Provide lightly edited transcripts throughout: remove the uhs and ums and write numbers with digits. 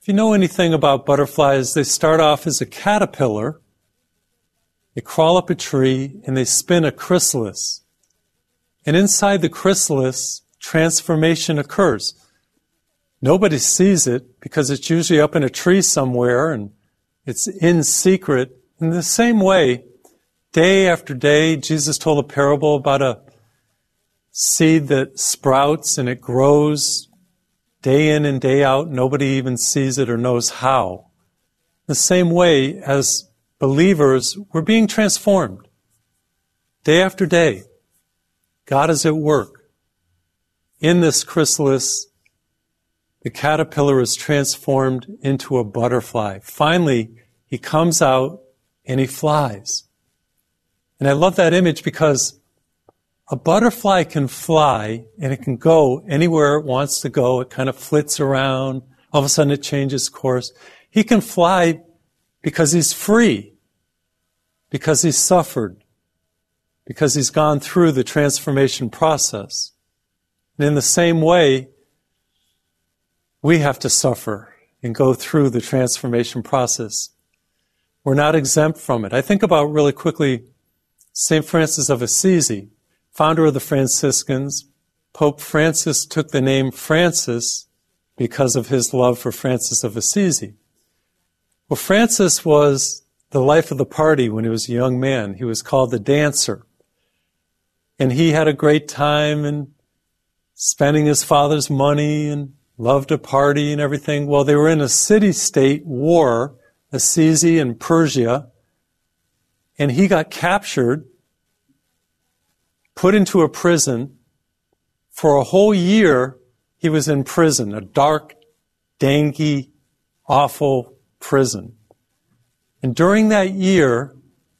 you know anything about butterflies, they start off as a caterpillar, they crawl up a tree, and they spin a chrysalis. And inside the chrysalis, transformation occurs. Nobody sees it because it's usually up in a tree somewhere and it's in secret. In the same way, day after day, Jesus told a parable about a seed that sprouts and it grows day in and day out. Nobody even sees it or knows how. The same way, as believers, we're being transformed. Day after day, God is at work. In this chrysalis, the caterpillar is transformed into a butterfly. Finally, he comes out and he flies. And I love that image because a butterfly can fly and it can go anywhere it wants to go. It kind of flits around. All of a sudden it changes course. He can fly because he's free, because he's suffered, because he's gone through the transformation process. And in the same way, we have to suffer and go through the transformation process. We're not exempt from it. I think about really quickly St. Francis of Assisi, founder of the Franciscans. Pope Francis took the name Francis because of his love for Francis of Assisi. Well, Francis was the life of the party when he was a young man. He was called the dancer. And he had a great time and spending his father's money and loved to party and everything. Well, they were in a city-state war, Assisi and Persia, and he got captured, put into a prison. For a whole year, he was in prison, a dark, dangy, awful prison. And during that year,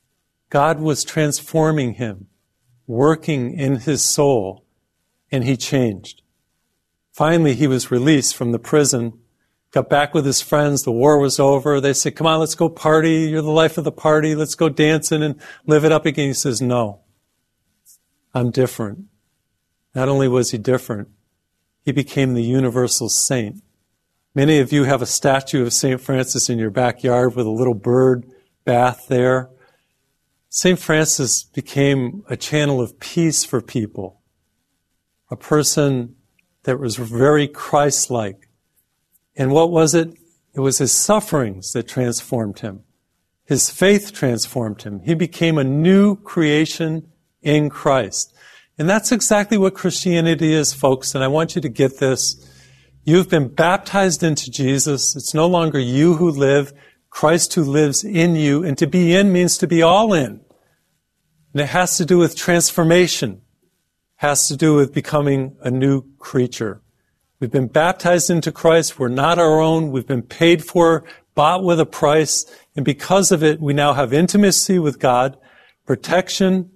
God was transforming him, working in his soul, and he changed. Finally, he was released from the prison, got back with his friends, the war was over. They said, come on, let's go party. You're the life of the party. Let's go dancing and live it up again. He says, no, I'm different. Not only was he different, he became the universal saint. Many of you have a statue of St. Francis in your backyard with a little bird bath there. St. Francis became a channel of peace for people, a person that was very Christ-like. And what was it? It was his sufferings that transformed him. His faith transformed him. He became a new creation in Christ. And that's exactly what Christianity is, folks, and I want you to get this. You've been baptized into Jesus. It's no longer you who live, Christ who lives in you. And to be in means to be all in. And it has to do with transformation. Has to do with becoming a new creature. We've been baptized into Christ. We're not our own. We've been paid for, bought with a price. And because of it, we now have intimacy with God, protection,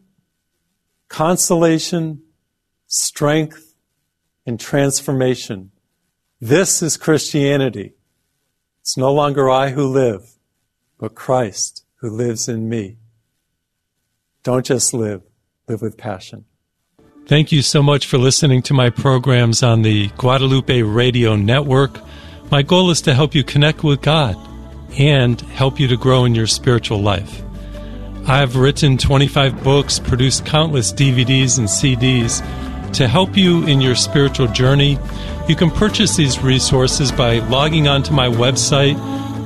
consolation, strength, and transformation. This is Christianity. It's no longer I who live, but Christ who lives in me. Don't just live, live with passion. Thank you so much for listening to my programs on the Guadalupe Radio Network. My goal is to help you connect with God and help you to grow in your spiritual life. I've written 25 books, produced countless DVDs and CDs to help you in your spiritual journey. You can purchase these resources by logging onto my website,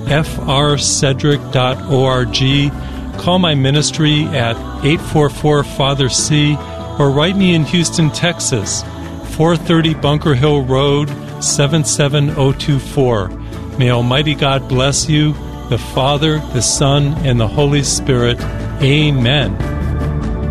frcedric.org. Call my ministry at 844-FATHER-C, or write me in Houston, Texas, 430 Bunker Hill Road, 77024. May Almighty God bless you, the Father, the Son, and the Holy Spirit. Amen.